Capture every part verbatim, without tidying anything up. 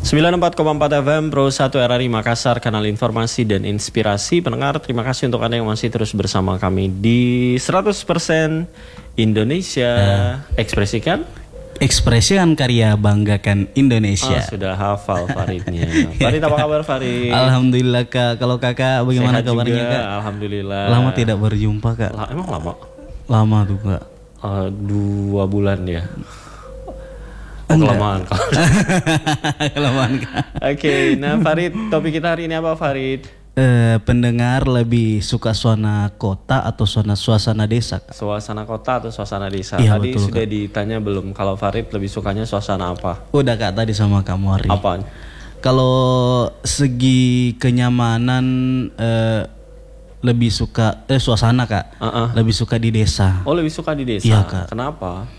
sembilan puluh empat koma empat F M Pro satu R R I Makassar, kanal informasi dan inspirasi pendengar. Terima kasih untuk Anda yang masih terus bersama kami di seratus persen Indonesia. uh. Ekspresikan Ekspresikan karya, banggakan Indonesia. Oh, sudah hafal Faridnya. Farid, apa kabar Farid? Alhamdulillah Kak. Kalau Kakak bagaimana Sehat kabarnya juga, Kak? Alhamdulillah. Lama tidak berjumpa Kak. La- Emang lama? Lama tuh Kak. Uh, dua bulan ya. Oh, kelamaan Kak. Kelamaan Kak. Oke, okay, nah Farid, topik kita hari ini apa Farid? Uh, pendengar lebih suka suasana kota atau suasana suasana desa Kak? Suasana kota atau suasana desa? Iya, Tadi betul, sudah Kak. ditanya belum kalau Farid lebih sukanya suasana apa? Udah Kak tadi sama kamu Ari. Apaan? Kalau segi kenyamanan uh, lebih suka eh suasana Kak. Uh-uh. Lebih suka di desa. Oh, lebih suka di desa. Iya, Kak. Kenapa?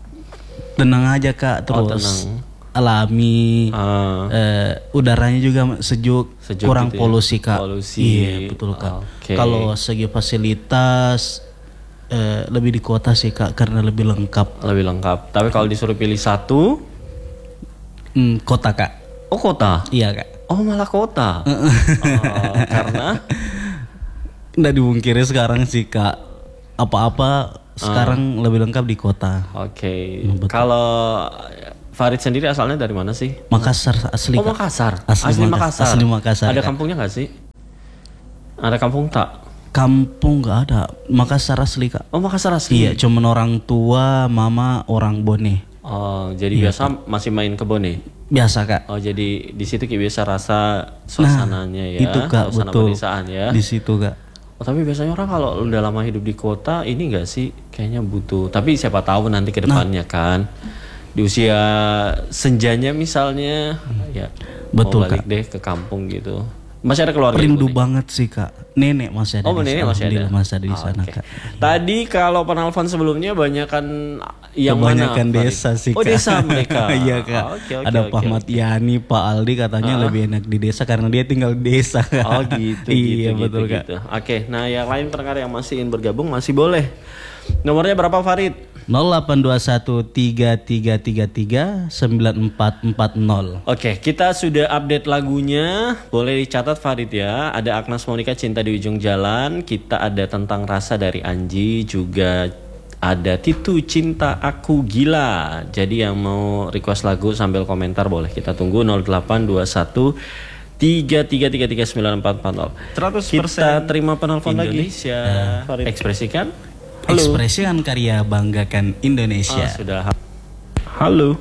Tenang aja Kak, terus Oh, tenang. alami, Uh, eh, udaranya juga sejuk, Sejuk kurang gitu ya? polusi Kak. Polusi. Iya betul Kak. Oke. Kalau segi fasilitas eh, lebih di kota sih Kak, karena lebih lengkap. lebih lengkap. Tapi kalau disuruh pilih satu, Hmm, kota Kak. oh kota. Iya Kak. Oh, malah kota. Oh, karena Nggak dibungkiri sekarang sih Kak. Apa-apa sekarang lebih lengkap di kota. Oke. Hmm, betul. Kalau Farid sendiri asalnya dari mana sih? Makassar asli Oh, Kak. Makassar. Asli, Asli Makas- Makassar. Asli Makassar. Ada Kak. kampungnya nggak sih? Ada kampung tak? Kampung nggak ada. Makassar asli Kak. Oh, Makassar asli. Iya, cuman orang tua, mama orang Bone. Oh, jadi Iya, biasa masih main kebun nih? Biasa Kak. Oh, jadi di situ kayak biasa rasa suasananya ya. Itu Kak, suasana betul. pedesaan ya. Di situ Kak. Oh, tapi biasanya orang kalau udah lama hidup di kota ini enggak sih kayaknya butuh. Tapi siapa tahu nanti ke depannya Nah. kan. Di usia senjanya misalnya ya Betul, mau balik Kak. deh ke kampung gitu. Masih ada keluarga Rindu Ibu nih? banget sih Kak. Nenek masih ada Oh, di nenek sana. masih ada. Alhamdulillah masih ada di Ah, sana oke. Kak. Tadi kalau penelpon sebelumnya banyakan yang Kebanyakan mana? Farid? desa sih Oh, Kak. desa mereka. Iya Kak. Oh, oke, oke, ada oke, Pak oke. Matiani, Pak Aldi katanya Ah. lebih enak di desa karena dia tinggal di desa Kak. Oh gitu, Iya gitu, betul gitu, Kak. gitu. Oke, nah yang lain pendengar yang masih ingin bergabung masih boleh. Nomornya berapa Farid? nol delapan dua satu tiga tiga tiga tiga sembilan empat empat nol. Oke, kita sudah update lagunya. Boleh dicatat Farid ya. Ada Agnes Monica Cinta di Ujung Jalan. Kita ada Tentang Rasa dari Anji. Juga ada Titu Cinta Aku Gila. Jadi yang mau request lagu sambil komentar boleh. Kita tunggu nol delapan dua satu tiga tiga tiga tiga sembilan empat empat nol. seratus persen kita terima penelpon lagi. Indonesia. Farid. Ekspresikan. Halo. Ekspresikan karya, banggakan Indonesia. Ah, sudah. Halo.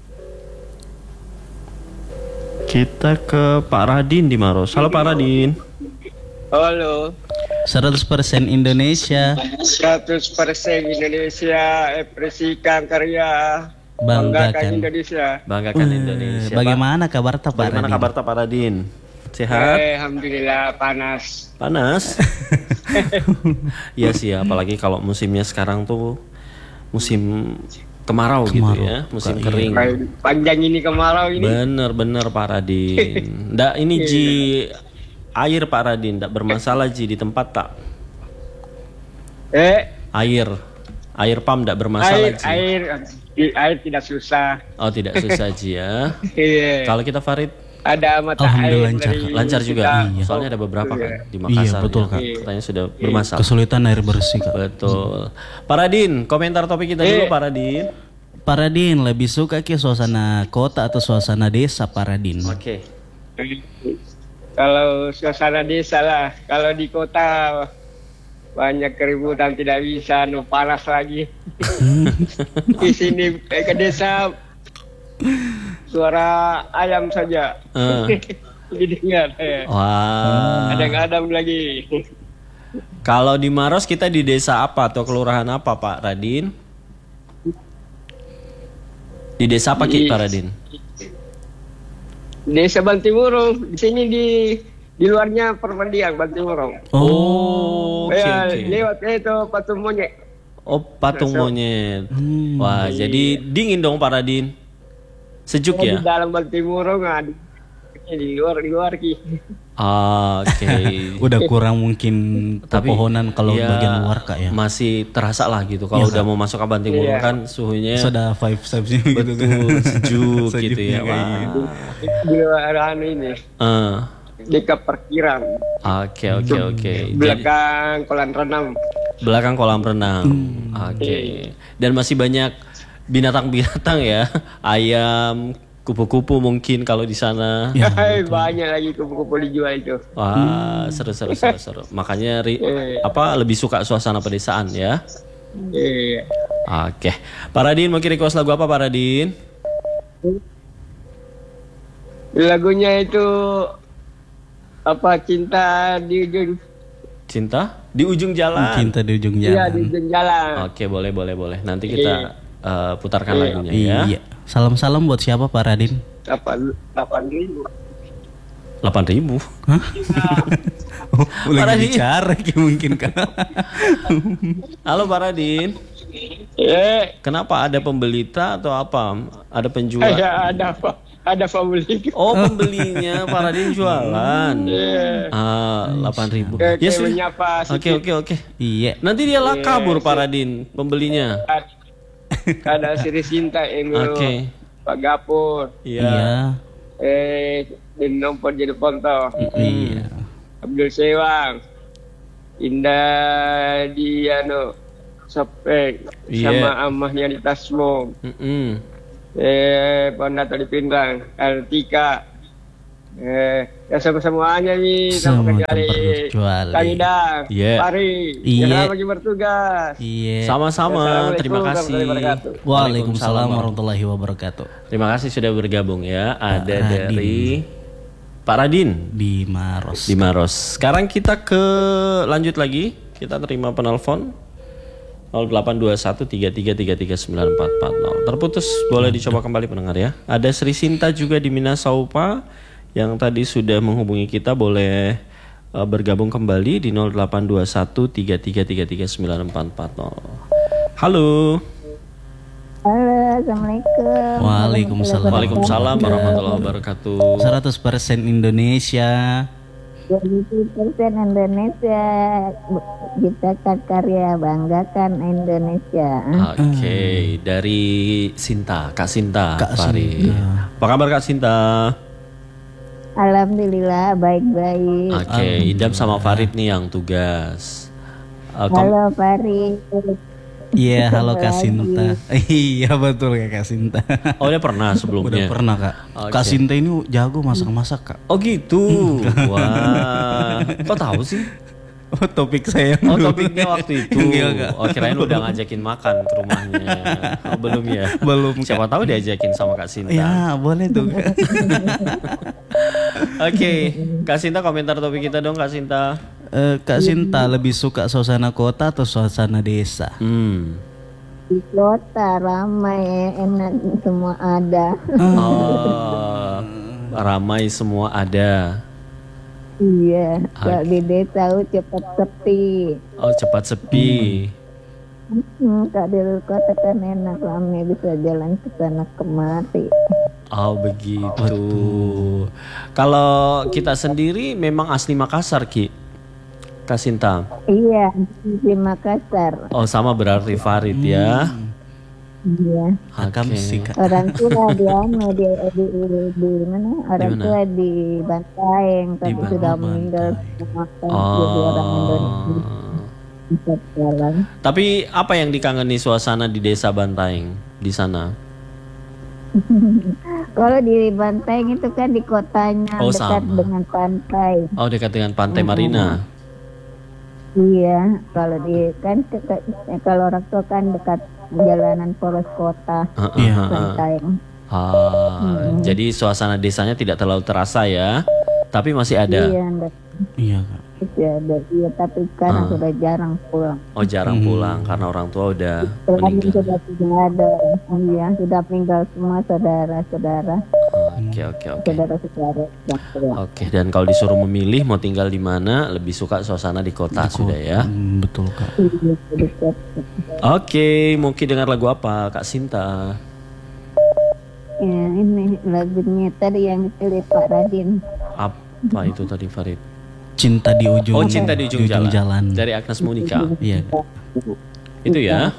Kita ke Pak Radin di Maros. Halo Pak Radin. Halo, seratus persen Indonesia, seratus persen Indonesia, ekspresikan karya, banggakan Indonesia. Bagakan Eh, Indonesia. Bagaimana kabar tak Pak Bagaimana Radin? kabar Pak Radin? Sehat? Eh, Alhamdulillah panas. Panas? Iya sih ya, apalagi kalau musimnya sekarang tuh musim kemarau, gitu Kemarau. ya, musim Iya. kering. Panjang ini kemarau ini. Bener-bener Pak Radin. Nggak ini Ji air Pak Radin, nggak bermasalah Ji di tempat tak? Eh, Air, air pam nggak bermasalah air, Ji. air, di- air tidak susah. Oh tidak susah Ji ya. Iya. Kalau kita Farid Ada mata Alhamdulillah air lancar, dari Kak. lancar juga. kita. Iya. Soalnya ada beberapa kan di Iya, Makassar betul, yang Kak. katanya sudah bermasalah. Kesulitan air bersih Kak. Betul. Pak Radin, komentar topik kita dulu Eh. Pak Radin. Pak Radin lebih suka ke suasana kota atau suasana desa Pak Radin? Oke. Kalau suasana desa lah, kalau di kota banyak keributan tidak bisa, no panas lagi. Di sini eh, ke desa suara ayam saja. Eh. Didengar. Eh. Wah. Kadang-kadang lagi. Kalau di Maros kita di desa apa atau kelurahan apa Pak Radin? Di desa apa Di- Ki Pak Radin? Desa Bantimurung. Di sini di di luarnya Permandian Bantimurung. Oh, oke Ya, oke. lewat itu patung monyet. Oh, patung monyet. Hmm. Wah, jadi dingin dong Pak Radin. Sejuk Di ya? dalam Bantimurung ada di luar di luar ki. Oke. Udah kurang mungkin Tapi, pepohonan kalau ya, bagian luar kak ya. Masih terasa lah gitu. Kalau Iya, udah mau masuk ke Banting Ulung Iya. kan suhunya Sudah five steps gitu kan. betul sejuk gitu ya. Sejuknya kayak Wah. gitu. Di luar anu ini Eh, dekat parkiran Oke oke oke. Jadi belakang kolam renang. belakang kolam renang. Oke. Dan masih banyak binatang-binatang ya. Ayam, kupu-kupu mungkin kalau di sana. Ya, Hai, banyak lagi kupu-kupu dijual itu. Wah, seru seru seru seru. Makanya ri- Eh. apa lebih suka suasana pedesaan ya. Iya. Oke. Pak Radin mau request lagu apa Pak Radin? Lagunya itu apa cinta di ujung Cinta di ujung jalan. Cinta di ujung iya jalan. di ujung jalan. Oke, boleh boleh boleh. Nanti kita eh, putarkan Iya. lagunya ya. Iya. Salam-salam buat siapa Pak Radin? Delapan delapan ribu. delapan ribu. Hah? Oh, Pak lagi Radin. bicara kayak mungkin kan. Halo Pak Radin. Eh, Kenapa ada pembelita atau apa? Ada penjual? ada ada apa? Ada pembeli. Oh, pembelinya Pak Radin jualan. Iya. Ah, delapan ribu. Kayak Ya kayak sudah. menyapa Oke sedikit. oke oke. Iya. Nanti dia lah kabur Pak Radin pembelinya. Ada Sri Sinta Emil Oke. Pak Gapur. Iya. Iya. Eh, dan nombor jadi ponto. Iya. Abdul Sewang. Indah di anu Sopek Iya. sama Amahnya di Tasmo. Mm-mm. Eh, Pondato di Pindrang, Altika. Eh, ya sama-semuanya nih Semua sama kecuali kecuali. Kang Idang, Iya. Pari. Iya. Jangan lagi bertugas. Iya. Sama-sama. Assalamualaikum Terima kasih. warahmatullahi wabarakatuh. Waalaikumsalam warahmatullahi wabarakatuh. Terima kasih sudah bergabung ya. Ada Radin. dari Pak Radin Di Maros. di Maros. Sekarang kita ke lanjut lagi. Kita terima penelpon nol delapan dua satu tiga tiga tiga tiga sembilan empat empat nol. Terputus, boleh dicoba kembali pendengar ya. Ada Sri Sinta juga di Minasaupa yang tadi sudah menghubungi kita, boleh uh, bergabung kembali di nol delapan dua satu tiga tiga tiga tiga sembilan empat empat nol. Halo. Halo, Assalamualaikum. Waalaikumsalam. Waalaikumsalam warahmatullahi wabarakatuh. seratus persen Indonesia. dua puluh persen Indonesia, ciptakan karya, banggakan Indonesia. Oke, dari Sinta, Kak Sinta, Kak Fari. Sinta. Apa kabar Kak Sinta? Alhamdulillah baik-baik. Oke, Idam sama Farid nih yang tugas. Uh, kom- Halo Fari. Iya, halo Ketemu Kak lagi. Sinta. Iya betul Kak Kak Sinta. oh, dia pernah Udah sebelumnya. pernah Kak. Oke. Kak Sinta ini jago masak-masak Kak. Oh gitu. Wah, kok tahu sih? Oh topik saya. Oh dulu. topiknya waktu itu. Iya, Kak. Oh kirain udah ngajakin makan ke rumahnya. Oh, belum ya? Belum, Kak. Siapa tahu diajakin sama Kak Sinta. Ya boleh tuh Kak. Oke, Kak Sinta komentar topik kita dong Kak Sinta. Eh, Kak Sinta lebih suka suasana kota atau suasana desa? Hmm. Di kota ramai, enak, semua ada. Oh, ramai semua ada. Iya, kalau di desa oh, cepat sepi. Oh cepat sepi. Hmm, kalau di kota kan enak, ramai, bisa jalan ke sana kemari. Oh begitu. Kalau kita sendiri memang asli Makassar Ki, Kak Sinta. Iya, di Makassar. Oh sama berarti Farid ya. Iya. Hakam Oke. sih Kak. Orang tua di anu di, di, di, di mana? Orang mana? tua di Bantaeng tapi Ban- sudah oh, meninggal Bantaeng. semua kan jadi orang Indonesia Oh. bisa jalan. Tapi apa yang dikangeni suasana di desa Bantaeng di sana? Kalau di Bantaeng itu kan di kotanya Oh, dekat sama. dengan pantai. Oh dekat dengan Pantai Marina. Iya, kalau di kan ke- ke- eh, kalau orang tua kan dekat jalanan poros kota Ah, ah, Iya. ah, ah. Bantaeng. Ah, jadi suasana desanya tidak terlalu terasa ya, tapi masih ada. Iya, ndak- Iya Kak. masih ada. Iya, tapi sekarang Ah. sudah jarang pulang. Oh jarang Hmm. pulang karena orang tua udah Selain meninggal. sudah tidak ada, iya sudah meninggal semua saudara-saudara, Oke oke oke. saudara-saudara. yang tua. Oke, dan kalau disuruh memilih mau tinggal di mana, lebih suka suasana di kota sudah ya. Hmm, betul Kak. Iya, dekat. Oke, mungkin dengar lagu apa Kak Sinta? Ya, ini lagunya tadi yang dipilih Pak Radin. Apa itu tadi Farid? Cinta di ujung. Oh, Cinta di ujung, jalan. jalan. Dari Agnes Monica. Iya. Itu ya.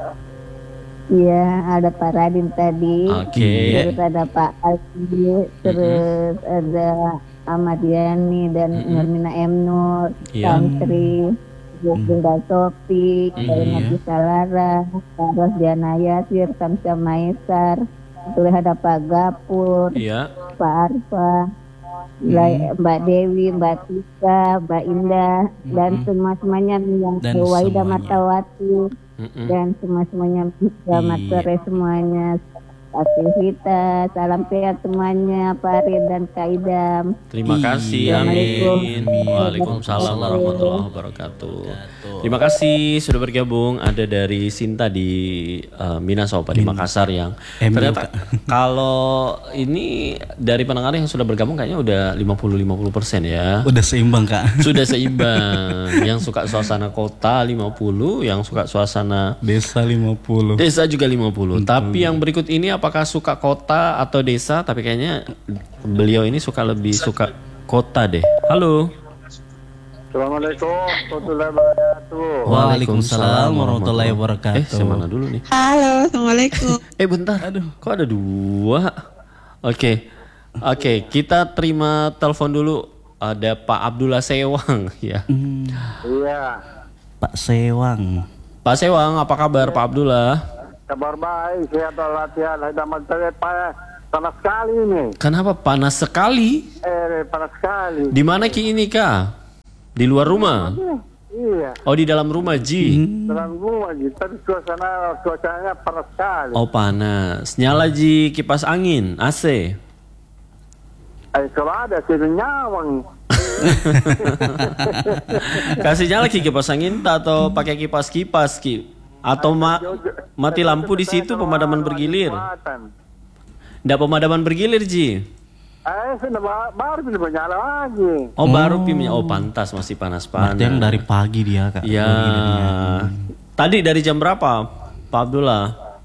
Iya, ada Pak Radin tadi. Oke. Terus ada Pak Aldi, terus ada Ahmad Yani dan Nurmina M. Nur, Iya. Santri, Bunda Sofi, Karina Pisalara, Saros Diana Yasir, Kamsa Maesar, terus ada Pak Gapur, Iya. Pak Arfa, La- Mbak Dewi, Mbak Tika, Mbak Indah, dan semua-semuanya yang Dan Waida semuanya. Matawati, Mm-mm. dan semua-semuanya selamat Iya. sore semuanya. Aktivitas, salam sehat semuanya, Farid dan Kak Idam. Terima kasih, Assalamualaikum. amin. Waalaikumsalam warahmatullahi wabarakatuh. Terima kasih sudah bergabung. Ada dari Sinta di uh, Minasopa di Makassar yang M U, ternyata kalau ini dari pendengar yang sudah bergabung kayaknya udah lima puluh lima puluh persen ya. Udah seimbang Kak. Sudah seimbang. Yang suka suasana kota lima puluh, yang suka suasana Desa lima puluh. desa juga lima puluh. Tapi yang berikut ini apakah suka kota atau desa? Tapi kayaknya beliau ini suka lebih suka kota deh. Halo. Assalamualaikum warahmatullahi wabarakatuh. Waalaikumsalam warahmatullahi wabarakatuh. Eh, saya mana dulu nih? Halo, Assalamualaikum. Eh, bentar. Aduh, kok ada dua? Oke. Oke, kita terima telepon dulu. Ada Pak Abdullah Sewang ya. Hmm, Iya, Pak Sewang. Pak Sewang, apa kabar Pak Abdullah? kabar baik, sehat latihan, ada materi panas, panas sekali ini. Kenapa panas sekali? Eh, panas sekali. Di mana Ki ini Kak? Di luar rumah? Iya, Oh, di dalam rumah Ji. dalam rumah gitu, tapi suasana suasananya panas sekali. Oh, panas. Nyala Ji kipas angin, A C. Eh, kalau ada sih nyawang. Kasih nyala Ki kipas angin atau pakai kipas-kipas Ki? Atau ma- mati lampu di situ pemadaman bergilir? Nggak pemadaman bergilir Ji? Eh, sudah ba- baru sudah menyala lagi. Oh, baru pimnya. Oh, pantas masih panas-panas. Berarti yang dari pagi dia Kak. Ya. Tadi dari jam berapa Pak Abdullah?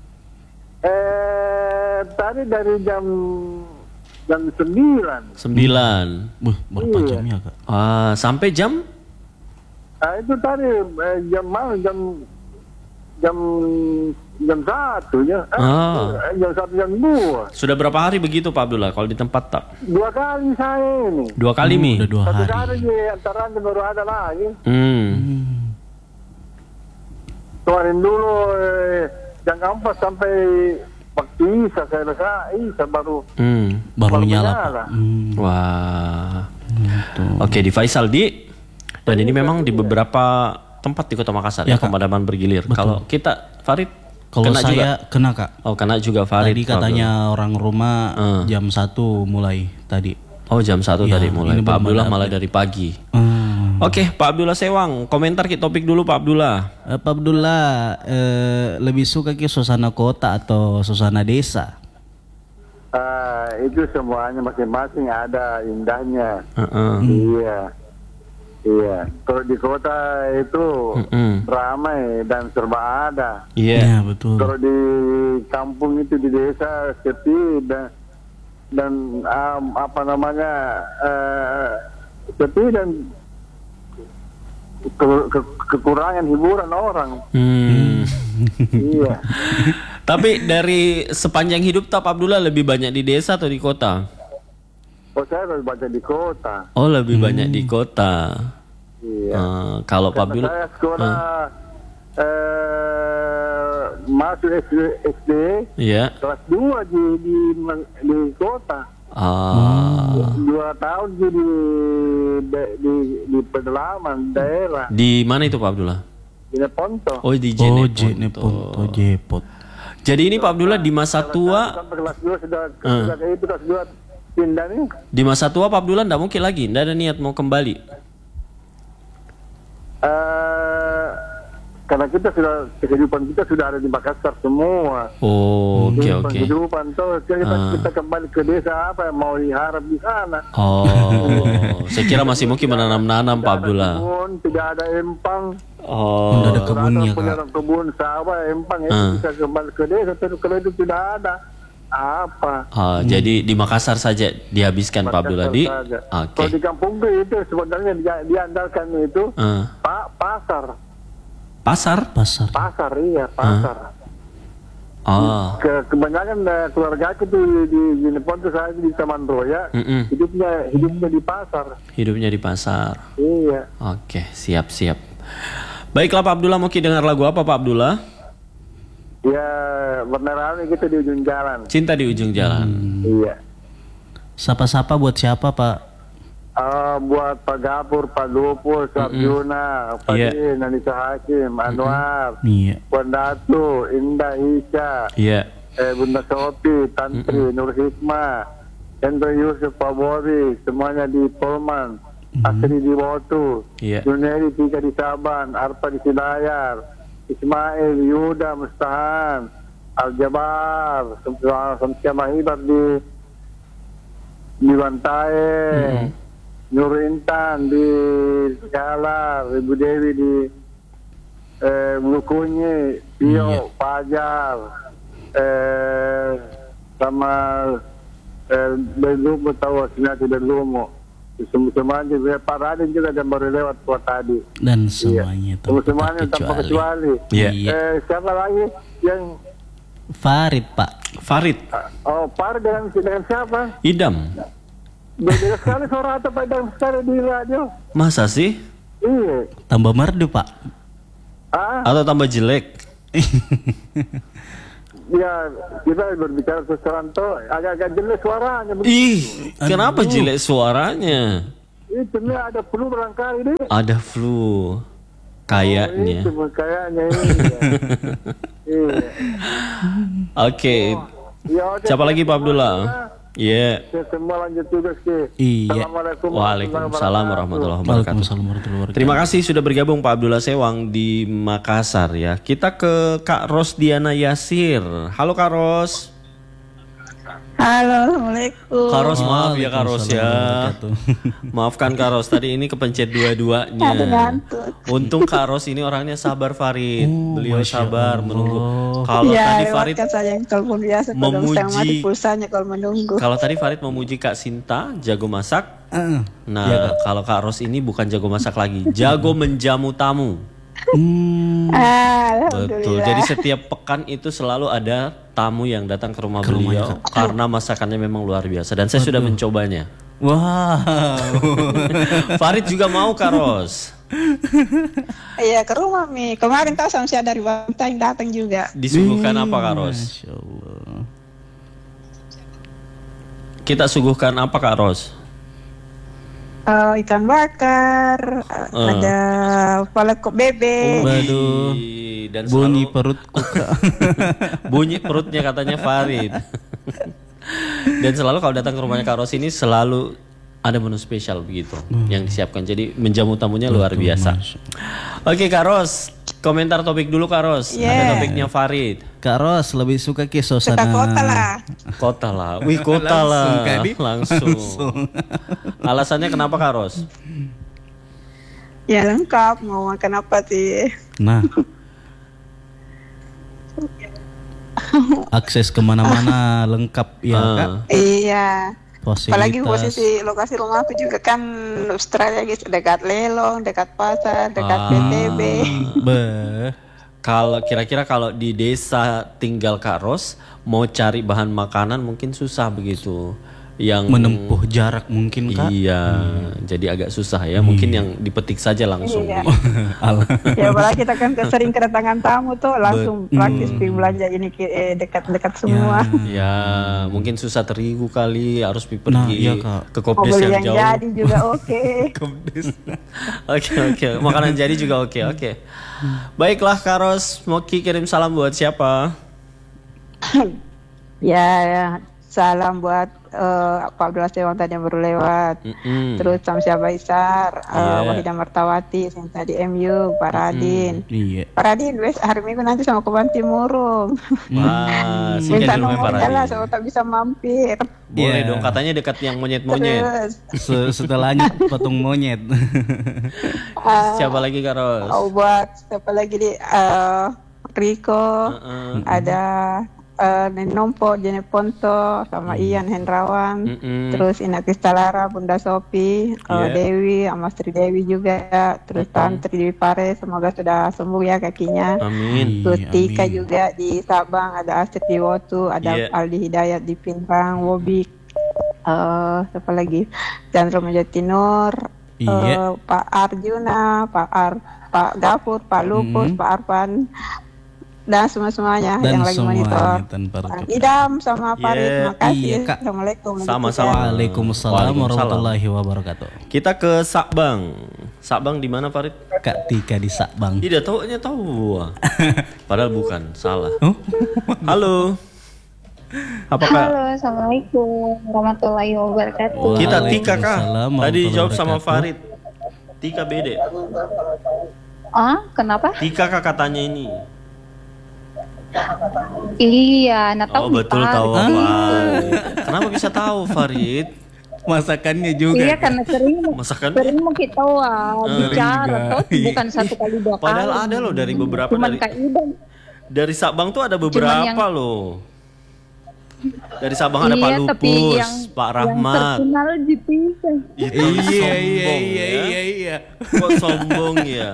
Eh, tadi dari jam jam sembilan. Sembilan. Buh, berapa Iya. jam ya Kak? Ah, sampai jam? Ah, itu tadi eh, jam mana jam jam jam satu ya. Eh, Ah. eh, jam satu jam dua. Sudah berapa hari begitu Pak Abdullah kalau di tempat tak? Dua kali saya ini. Dua kali Mi? Udah dua Satu hari. kali di antara baru ada lagi. Hmm. Hmm. Kemarin dulu eh, jam empat sampai waktu Isa saya rasa Isa baru Hmm. Baru Baru nyala menyala. Pak. Hmm, Wah. gitu. Oke, di Faisal di. Dan ini memang di beberapa tempat di Kota Makassar ya, Ya, Kak. pemadaman bergilir. Betul. Kalau kita Farid Kalau kena saya juga. kena Kak. Oh, kena juga Farid. Tadi katanya orang rumah Hmm. jam satu mulai tadi. Oh, jam satu Ya, tadi mulai. ini Pak belum Abdullah ada malah dari pagi. Hmm. Oke, Pak Abdullah Sewang, komentar ke topik dulu Pak Abdullah. Eh, Pak Abdullah eh, lebih suka ke suasana kota atau suasana desa? ah, itu semuanya masing-masing ada indahnya. Heeh. Iya. Iya. Kalau di kota itu Mm-mm. ramai dan serba ada. Iya. Ya, betul. Kalau di kampung itu di desa sepi dan dan um, apa namanya eh, sepi dan ke- ke- kekurangan hiburan orang. Hmm. Iya. Tapi dari sepanjang hidup Pak Abdullah lebih banyak di desa atau di kota? Oh, saya lebih baca di kota. Oh, lebih banyak di kota. Iya. Eh, kalau Pak Karena Abdullah saya sekolah eh, masuk S D, S D ya. kelas dua di di, di kota. Ah, Dua tahun di di di, di, di pedalaman daerah di mana itu Pak Abdullah? di Neponto. Oh, di Oh, Jeneponto. Jeneponto, Jepot. Jadi ini Pak Abdullah di masa tua, Sampai kelas dua sudah Hmm. sudah kayak itu kelas dua pindah nih. di masa tua Pak Abdullah nggak mungkin lagi, nggak ada niat mau kembali. Eh, karena kita sudah kehidupan kita sudah ada di Makassar semua. Oh, oke Kehidupan- oke. Kehidupan tuh kita, Ah. kita kembali ke desa apa yang mau diharap di sana. Oh, saya kira masih mungkin menanam-nanam Pak Abdullah. Kebun, tidak ada empang. Oh, Nggak ada kebunnya, Kalau Kak. ada kebun sawah empang itu Ah. bisa kembali ke desa. Tapi kalau itu tidak ada. apa. Oh, jadi di Makassar saja dihabiskan Pak Abdullah di. Saja. Oke. Kalau di kampung itu sebenarnya dia, diandalkan itu Eh, pa, pasar, pasar? Pasar. pasar iya pasar. Oh. Ke, kebanyakan uh, keluarga aku tuh di di, di Nepal tuh saya di Taman Roya, Mm-mm. hidupnya hidupnya di pasar. Hidupnya di pasar. Iya. Oke, siap-siap. Baiklah Pak Abdullah, mau ki dengar lagu apa Pak Abdullah? Ya beneran kita di ujung jalan. Cinta di ujung jalan. Iya. Sapa-sapa buat siapa Pak? Ah, buat Pak Gapur, Pak Lupus, Sarjuna, Pak Iya. Din, Anissa Hakim, Anwar, Iya. Puan Datu, Indah Isya, Iya. eh, Bunda Sopi, Tantri, Nur Hikmah, Hendro Yusuf, Pak Boris, semuanya di Polman, Asri di Botu, Iya. Junedi Tika di Saban, Arpa di Silayar, Ismail, Yuda, Mustahan, Al-Jabar, Samsia Mahibar di di Bantaeng, Nur Intan di Galar, Ibu Dewi di eh, Bulukunyi, Pio, Fajar, eh, sama eh, Belumo tahu Sinati Belumo. Semua-semuanya Pak Radin juga dan baru lewat kuat tadi. Dan semuanya tanpa Semua-semuanya tanpa kecuali. Iya. Eh, siapa lagi yang Farid Pak. Farid, oh Par dengan dengan siapa? Idam. Beda sekali suara atau padang sekali di radio. Masa sih? Iya. Tambah merdu Pak. Ah, Atau tambah jelek? ya kita berbicara sekarang tuh agak-agak jelek suaranya. Ih, kenapa jelek suaranya? Itu nih ada flu barangkali deh. Ada flu. Kayaknya. Itu kayaknya ini. Ya. Iya. Oke. Ya, udah, Siapa lagi Pak Abdullah? Iya. ya, semua lanjut tugas ke. Iya. Assalamualaikum Waalaikumsalam warahmatullahi wabarakatuh. Waalaikumsalam warahmatullahi wabarakatuh. Terima kasih sudah bergabung Pak Abdullah Sewang di Makassar ya. Kita ke Kak Rosdiana Yasir. Halo Kak Ros. Halo, Assalamualaikum. Kak Ros maaf ya Kak Ros ya. Waalaikumsalam Maafkan Kak Ros, tadi ini kepencet Aduh, dua-duanya. ngantuk. Untung Kak Ros ini orangnya sabar Farid. Beliau sabar menunggu. Oh. Kalau Ya, tadi lewat Farid kan saya yang telepon biasa kalau memuji- sedang mati pulsanya kalau menunggu. kalau tadi Farid memuji Kak Sinta jago masak. Heeh. Nah, kalau Kak Ros ini bukan jago masak lagi, jago menjamu tamu. Hmm. Ah, Betul. Alhamdulillah. Jadi setiap pekan itu selalu ada tamu yang datang ke rumah beliau karena masakannya memang luar biasa dan saya sudah mencobanya. Wow. Farid juga mau Kak Ros. Iya, ke rumah Mi. Kemarin tahu sama saya dari Bantaeng datang juga. Disuguhkan apa Kak Ros? Masya Allah. Kita suguhkan apa Kak Ros? Eh, ikan bakar, Eh. ada kepala kok bebek. Waduh. Ih, Dan Bunyi selalu perutku Kak. bunyi perutnya katanya Farid. Dan selalu kalau datang ke rumahnya Kak Ros ini selalu ada menu spesial begitu yang disiapkan. Jadi menjamu tamunya luar biasa. Oke Kak Ros, komentar topik dulu Kak Ros. Ada Yeah. topiknya Farid. Kak Ros lebih suka ke Suka suasana kota lah. Kota lah, wih kota Langsung, lah, Kak, Di. langsung. Alasannya kenapa Kak Ros? Ya lengkap, mau makan apa sih? Nah. Akses kemana-mana lengkap ya Ah. Kak. Iya. Fasilitas. Apalagi posisi lokasi rumahku juga kan Australia gitu, dekat Lelong, dekat pasar, dekat Ah. P T B. Beh. Kalau kira-kira kalau di desa tinggal Kak Ros mau cari bahan makanan mungkin susah begitu. Yang Menempuh jarak mungkin Kak. Iya, jadi agak susah ya. Mungkin yang dipetik saja langsung. Iya. Alah. Ya apalagi kita kan sering kedatangan tamu tuh langsung praktis pergi belanja ini ke- eh, dekat-dekat semua. Ya, mungkin susah terigu kali, harus pi- Nah, pergi iya, Kak. ke Mau Kopdes beli yang yang jauh. jadi juga oke. Oke oke, makanan jadi juga oke oke. Baiklah Kak Ros, mau Ki kirim salam buat siapa? Ya, ya, salam buat eh, Pak Abdullah Sewang tadi yang baru lewat. Mm-mm. Terus Samsia Baisar, uh, Iya. Wahidah Martawati, yang tadi M U, Pak Radin. Iya. Pak Radin, wes hari Minggu nanti sama Kebanti Murung. Wah, Minta singgah di rumah Pak nomornya lah, Radin. saya tak bisa mampir. Boleh Iya. dong, katanya dekat yang monyet-monyet. Terus, Se- Setelahnya patung monyet. uh, Siapa lagi Kak Ros? oh, buat siapa lagi di uh, Riko, Heeh. ada uh, Nenek Nompo, Jene Ponto, sama Hmm. Ian Hendrawan, Mm-mm. terus Ina Kristalara, Bunda Sopi, uh, Iya. Dewi, sama Sri Dewi juga, terus Mm-mm. Tantri Dewi Pare, semoga sudah sembuh ya kakinya. Amin. Terus Amin. Tika juga di Sabang, ada Astrid di Wotu, ada Iya. Aldi Hidayat di Pinrang, Wobik, uh, siapa lagi? Chandra Majatinur, Iya. uh, Pak Arjuna, Pak Ar, Pak Gafur, Pak Lupus, Mm-mm. Pak Arfan, dan semua-semuanya Dan yang lagi monitor. semuanya tanpa Pak terkecuali. Idam sama Farid, Iya. terima kasih. Iya, Kak. Assalamualaikum. Sama-sama. Waalaikumsalam Waalaikumsalam. warahmatullahi wabarakatuh. Kita ke Sabang. Sabang di mana Farid? Kak Tika di Sabang. Tidak tahu, tahu. Padahal bukan, salah. Oh? Halo. Apakah Halo, assalamualaikum warahmatullahi wabarakatuh. kita Tika kah? Waalaikumsalam Tadi warahmatullahi dijawab sama wabarakatuh. Farid. Tika beda. Ah, kenapa? Tika kah katanya ini? Iya, nah Oh tahu betul Pak. tahu Ah. Farid. Kenapa bisa tahu Farid? Masakannya juga. Iya, karena sering Masakan? sering mau kita ah, bicara, juga. toh bukan satu kali dua kali. Padahal ada loh dari beberapa Cuman dari Kak Idam. dari Sabang tuh ada beberapa yang- loh. Dari Sabang ada Pak Iya, tapi Lupus, yang Pak yang Rahmat. terkenal di Tika. Itu Iya iya sombong iya ya. iya iya. Kok sombong ya?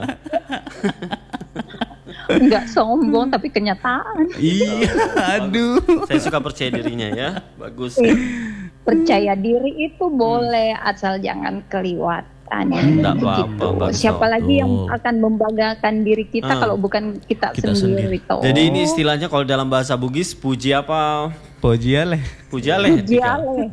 Enggak sombong tapi kenyataan. Iya, aduh. Saya suka percaya dirinya ya. Bagus. Percaya diri itu boleh asal jangan kelewatan. Nggak Begitu. apa-apa, Mbak. Siapa lagi yang Betul. akan membanggakan diri kita Ah. kalau bukan kita, Kita sendiri, sendiri. toh. Jadi ini istilahnya kalau dalam bahasa Bugis puji apa? Pojiale. Puji aleh. Puji Tika? ale.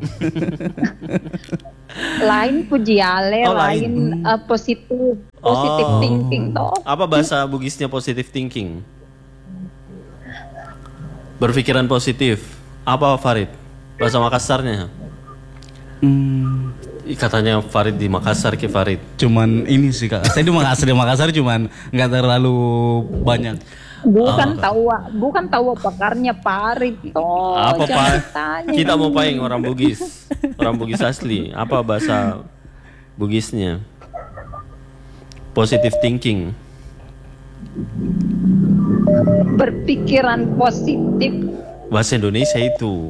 Lain puji ale, Oh, lain. lain uh, positif, positif Oh. thinking toh. Apa bahasa Bugisnya positive thinking? Berpikiran positif. Apa Farid? Bahasa Makassarnya? Hmm, Ih, katanya Farid di Makassar ke Farid. cuman ini sih Kak. Saya di Makassar, di Makassar cuman nggak terlalu banyak. Bukan tahu, bukan tahu pakarnya parit toh. Apa Jangan Pak? tanya. Kita mau paling orang Bugis. Orang Bugis asli. Apa bahasa Bugisnya? Positive thinking. Berpikiran positif. Bahasa Indonesia itu.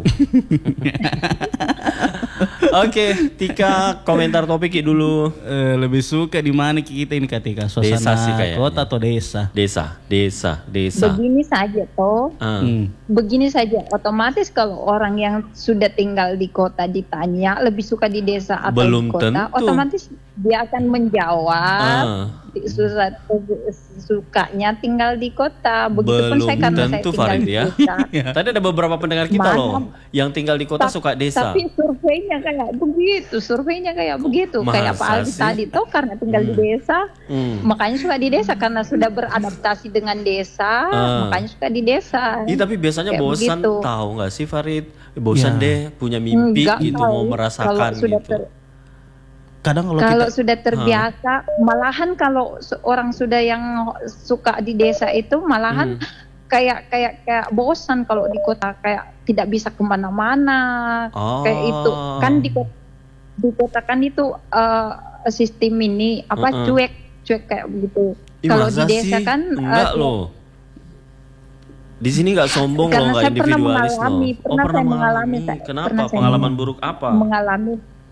Oke, Tika komentar topik dulu. Eh, lebih suka di mana kita ini Kak Tika? Desa Suasana sih kayaknya. kota atau desa? Desa, desa, desa. Begini saja toh. Ah. Hmm. Begini saja, otomatis kalau orang yang sudah tinggal di kota ditanya lebih suka di desa atau Belum di kota, tentu. otomatis dia akan menjawab Ah. susah sukanya tinggal di kota. Begitupun Belum saya karena saya tentu, tinggal Farid, di ya. desa. Tadi ada beberapa pendengar kita Mana? loh yang tinggal di kota Ta- suka desa. Tapi surveinya kayak begitu, surveinya kayak begitu, kayak Pak Masa Aldi sih? tadi tuh karena tinggal di desa, Hmm. makanya suka di desa karena sudah beradaptasi dengan desa, Ah. makanya suka di desa. Ih, tapi biasanya Kayak bosan begitu. tahu nggak sih Farid? Bosan Ya. deh punya mimpi Enggak gitu tahu. mau merasakan Kalau sudah gitu. ter- Kadang kalau Kalau kita sudah terbiasa, malahan kalau se- orang sudah yang suka di desa itu malahan Hmm. kayak kayak kayak bosan kalau di kota, kayak tidak bisa kemana-mana, kayak itu Oh. kan di kota, di kota kan itu eh, sistem ini apa Mm-mm. cuek cuek kayak begitu. Ih, Kalau di masa desa sih? kan enggak eh, loh. Di sini nggak sombong loh, Karena nggak saya pernah individualis loh. mengalami, Oh, pernah saya mengalami, Pak. Kenapa? Pernah saya Pengalaman buruk apa? mengalami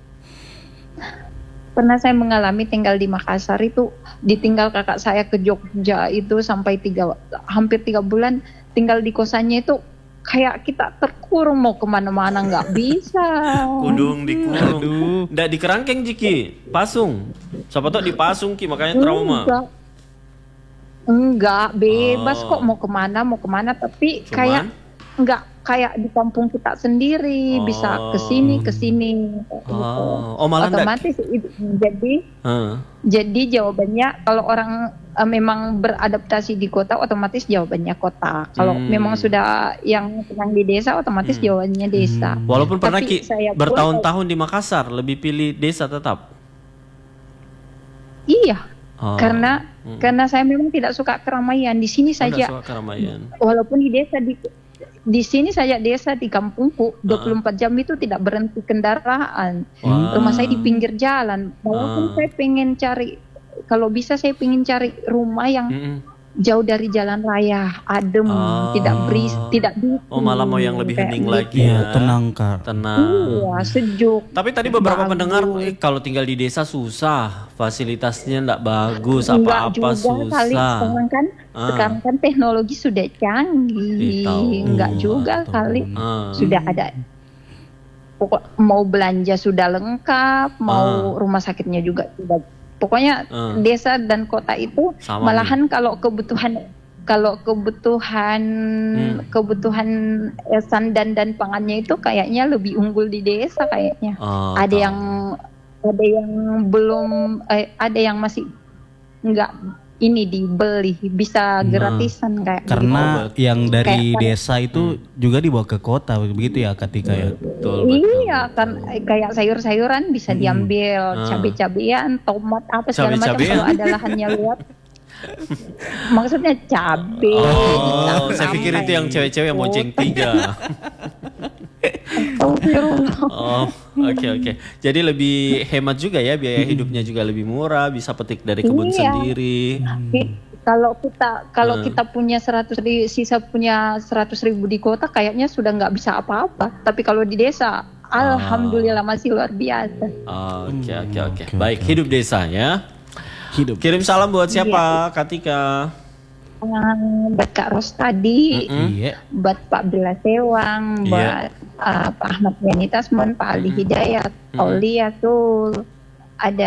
pernah saya mengalami tinggal di Makassar itu, ditinggal kakak saya ke Jogja itu sampai tiga hampir tiga bulan tinggal di kosannya itu kayak kita terkurung, mau kemana-mana nggak bisa. Kudung dikurung. Aduh. Nggak di kerangkeng Jiki, pasung. Siapa tau dipasung Ki, makanya trauma. Enggak, enggak bebas Oh. kok mau kemana mau kemana, tapi Cuman? kayak enggak kayak di kampung kita sendiri, Oh. bisa kesini kesini. Oh, oh malah nggak. Otomatis itu, jadi Heeh. jadi jawabannya kalau orang eh, memang beradaptasi di kota, otomatis jawabannya kota. Kalau Hmm. memang sudah yang sedang di desa, otomatis Hmm. jawabannya desa. Walaupun pernah Tapi Ki saya pun- bertahun-tahun di Makassar, lebih pilih desa tetap. Iya, Oh. karena Hmm. karena saya memang tidak suka keramaian. Di sini Oh, saja, nggak suka keramaian. walaupun di desa di di sini saja desa di kampungku Ah. dua puluh empat jam itu tidak berhenti kendaraan. Wah. Rumah saya di pinggir jalan. Walaupun Ah. saya pengen cari, kalau bisa saya pengen cari rumah yang Mm-mm. jauh dari jalan raya, adem, Oh. tidak beris, tidak bising. Oh, malah mau yang lebih kayak hening gitu. lagi Iya, ya. tenang Kak. Tenang. Iya, sejuk. Tapi tadi beberapa Bagus. pendengar eh, kalau tinggal di desa susah, fasilitasnya enggak bagus, Enggak apa-apa juga kali susah. sekarang kan, Ah. sekarang kan teknologi sudah Ih, canggih. tahu. Enggak Iya, juga tahu. kali. Ah. Sudah ada. Pokok mau belanja sudah lengkap, mau rumah sakitnya juga sudah. Pokoknya Ah. desa dan kota itu Sama malahan kalau kebutuhan kalau kebutuhan Hmm. kebutuhan eh, sandan dan pangannya itu kayaknya lebih unggul di desa kayaknya. Oh, ada tahu. yang ada yang belum eh, ada yang masih nggak ini dibeli, bisa gratisan kayak Karena betul. yang dari Kayak- desa itu juga dibawa ke kota begitu ya Katika ya. Betul, betul, iya betul. kan eh, kayak sayur-sayuran bisa diambil, Ah. cabai-cabean, tomat apa segala macam Cabai-cabean? kalau ada lahannya luas. Maksudnya cabai. Oh, bisa saya pikir itu yang sampai cewek-cewek yang mau jeng tiga. Oh, oke oke. Jadi lebih hemat juga ya, biaya hidupnya juga lebih murah, bisa petik dari kebun Iya. sendiri. Tapi kalau kita kalau Hmm. kita punya seratus ri- sisa punya seratus ribu di kota kayaknya sudah nggak bisa apa-apa. Tapi kalau di desa, Ah. alhamdulillah masih luar biasa. Oke oke oke. oke, Baik, hidup desa ya. Hidup. Kirim salam buat siapa, Katika? Um, buat Kak Ros tadi, Mm-mm. Iya. buat Pak Bila Sewang, Iya. buat uh, Pak Ahmad Yani Tasman, Pak Ali Hidayat, Aulia tuh, ada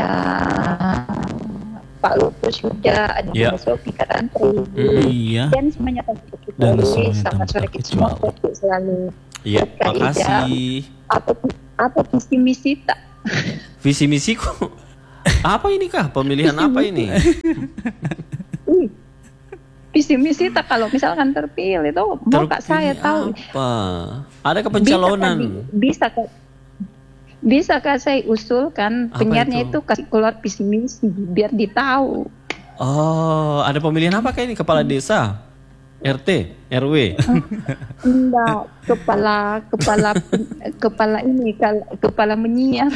Pak Lupus juga, ada Iya. Mbak Sofi Karantri, Iya. dan semuanya tanpa Dan kecuali. semuanya Selamat tanpa sore kita semua, kecuali. sehat selalu. Iya, Kak Ida. makasih. Apa apa visi misi tak? Visi misiku. Apa ini kah? Pemilihan apa ini? Ih, visi misi tak kalau misalkan terpilih tuh mau Kak saya Terpilih tahu. apa? Ada kepencalonan. Bisa Kak, bisa Kak saya usulkan Apa penyiarnya itu? itu kasih keluar visi misi biar ditahu. Oh, ada pemilihan apa kayak ini? Kepala desa, R T, R W. Enggak, kepala kepala kepala ini kal- kepala menyiar.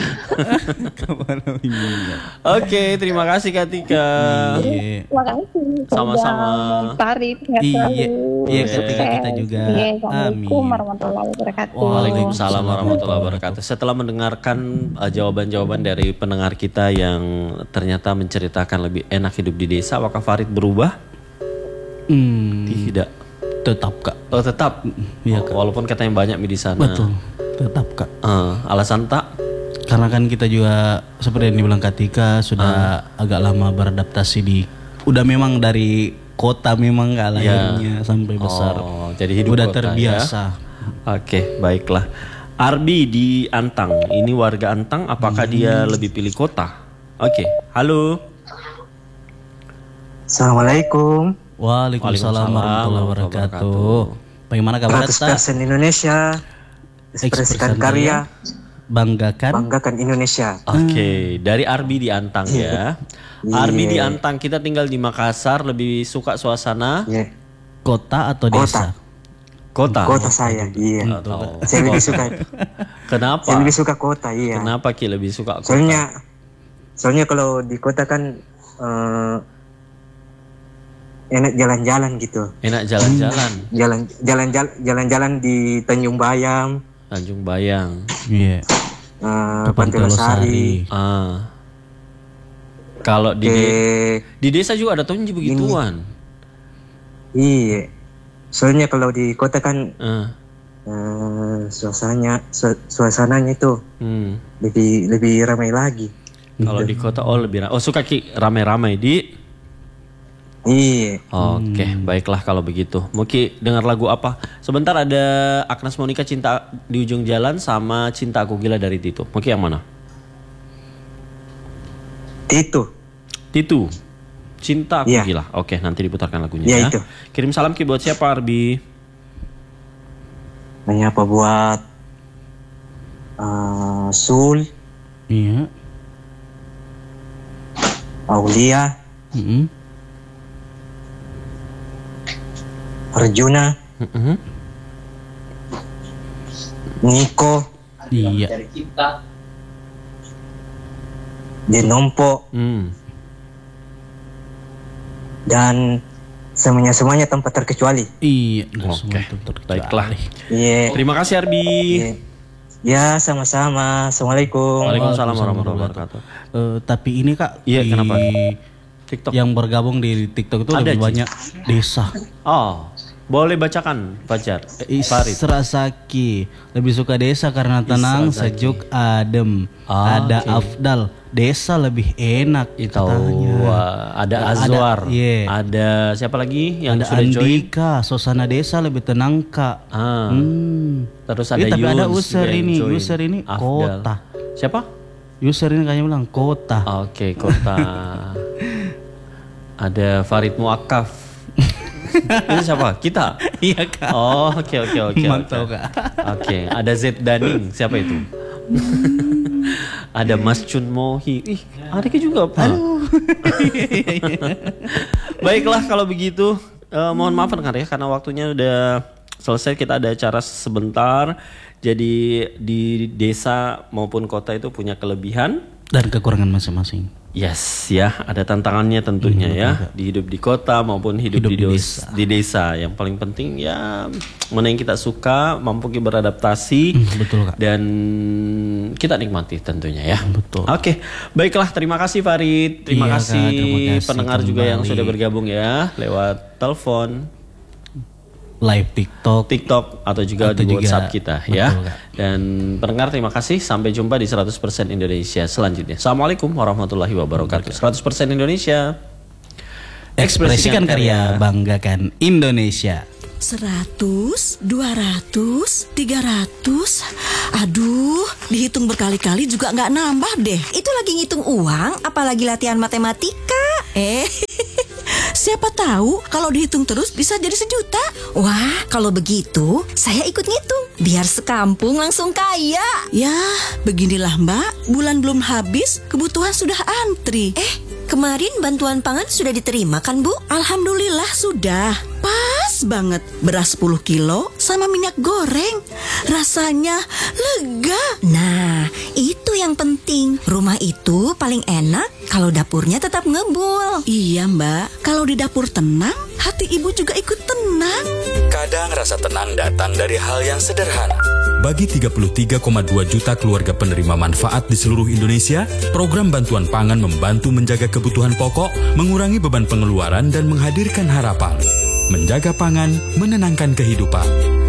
Oke, terima kasih Katika. Iya. Terima kasih. Sama-sama. Pari sehat Iya. selalu. Iya, Ketika Sukses. kita juga. Iya, Assalamualaikum Amin. warahmatullahi wabarakatuh. Waalaikumsalam warahmatullahi wabarakatuh. Setelah mendengarkan uh, jawaban-jawaban dari pendengar kita yang ternyata menceritakan lebih enak hidup di desa, apakah Farid berubah? Hmm, Tidak. tetap Kak. Oh, tetap. Iya, Oh, Kak. walaupun katanya banyak di sana. Betul. Tetap Kak. Eh, alasan tak? Karena kan kita juga seperti yang dibilang Katika sudah agak lama beradaptasi di udah memang dari kota memang Kak lahirnya sampai besar. Oh, jadi hidup udah kota, terbiasa. ya? Oke, baiklah. Arbi di Antang. Ini warga Antang, apakah dia lebih pilih kota? Oke, halo. Assalamualaikum. Waalaikumsalam warahmatullahi wabarakatuh. Bagaimana kabar seratus Kak? persen Indonesia. Ekspresikan Ekspresikan karya, Banggakan. banggakan Indonesia. Oke, dari Arbi di Antang ya. Arbi di Antang, kita tinggal di Makassar, lebih suka suasana Iya. Kota atau Kota. desa? kota. Kota saya, iya. Oh, Saya lebih suka, Kenapa? saya lebih suka kota, iya. Kenapa Ki lebih suka kota? Soalnya, soalnya kalau di kota kan eh, enak jalan-jalan gitu. Enak jalan-jalan. Jalan, jalan-jalan, jalan-jalan di Tanjung Bayam, Tanjung Bayang. Iya. eh, Ke Pantai Losari, Ah. Kalau di ke de- di desa juga ada tonji begituan. iya. Soalnya kalau di kota kan Ah. eh, suasananya, su- suasananya itu Hmm. lebih lebih ramai lagi. Kalau di kota oh lebih ra- oh suka Ki rame-rame di. Iya. Oke, baiklah kalau begitu. Muki dengar lagu apa? Sebentar ada Agnes Monica Cinta di Ujung Jalan sama Cinta Aku Gila dari Tito. Muki yang mana? Itu. Tito. Cinta Aku Iya. Gila. Oke, nanti diputarkan lagunya Iya, ya. itu. Kirim salam Ki buat siapa Arbi? Menyapa buat eh, Sul, Iya. Aulia, Mm-mm. Arjuna, Mm-mm. Niko, Iya. Denompo, Hmm. dan semuanya semuanya tanpa terkecuali. Iya, Oke, baiklah. Iya. Terima kasih Arbi. Iya. Ya, sama-sama. Assalamualaikum. Waalaikumsalam warahmatullahi wabarakatuh. Eh, tapi ini Kak, Iya, di kenapa? TikTok. yang bergabung di TikTok itu Ada, lebih Ci. banyak desa. Oh, boleh bacakan Fajar. Farid. Isra Saki lebih suka desa karena tenang, Isra Zaki. sejuk, adem. Ah, Ada oke. Afdal, desa lebih enak Itu katanya. wah, ada Ada- Azwar, iya. ada siapa lagi yang Ada sudah join? Andika, suasana desa lebih tenang Kak. Ah, Hmm. terus ada Eh, tapi ada Yuns user juga yang ini, join. user ini Afdal. kota. Siapa? User ini kayaknya bilang kota. Oke, kota. Ada Farid Muakaf. Ini siapa? Kita. Iya Kak. Oh, oke oke oke. Mantap, oke. Kak. Oke, ada Z Daning. Siapa itu? Ada Mas Chun Mohi. Ih, adiknya juga apa? Baiklah kalau begitu, eh, mohon maaf kan ya karena waktunya udah selesai. Kita ada acara sebentar. Jadi di desa maupun kota itu punya kelebihan Dan kekurangan masing-masing. Yes ya, ada tantangannya tentunya ya di hidup di kota maupun hidup, Hidup di, di dos- desa. di desa. Yang paling penting ya mana yang kita suka, mampu kita beradaptasi Hmm, betul Kak. dan kita nikmati tentunya ya. Betul. Oke, baiklah terima kasih Farid, terima Iya, Kak, kasih terima kasih pendengar juga yang kembali. sudah bergabung ya lewat telepon, Live TikTok. TikTok atau juga Atau di juga- WhatsApp kita ya. betul, Kak. Dan pendengar terima kasih, sampai jumpa di seratus persen Indonesia selanjutnya. Assalamualaikum warahmatullahi wabarakatuh. seratus persen Indonesia. Ekspresikan karya, banggakan Indonesia. Seratus, dua ratus, tiga ratus. Aduh, dihitung berkali-kali juga nggak nambah deh. Itu lagi ngitung uang, apalagi latihan matematika. Eh, siapa tahu kalau dihitung terus bisa jadi sejuta. Wah, kalau begitu saya ikut ngitung. Biar sekampung langsung kaya. Ya, beginilah Mbak, bulan belum habis, kebutuhan sudah antri. Eh, kemarin bantuan pangan sudah diterima kan, Bu? Alhamdulillah sudah. Pas banget, beras sepuluh kilo sama minyak goreng. Rasanya lega. Nah, itu yang penting. Rumah itu paling enak kalau dapurnya tetap ngebul. Iya Mbak, kalau di dapur tenang, hati ibu juga ikut tenang. Kadang rasa tenang datang dari hal yang sederhana. Bagi tiga puluh tiga koma dua juta keluarga penerima manfaat di seluruh Indonesia, program bantuan pangan membantu menjaga kebutuhan pokok, mengurangi beban pengeluaran dan menghadirkan harapan. Menjaga pangan, menenangkan kehidupan.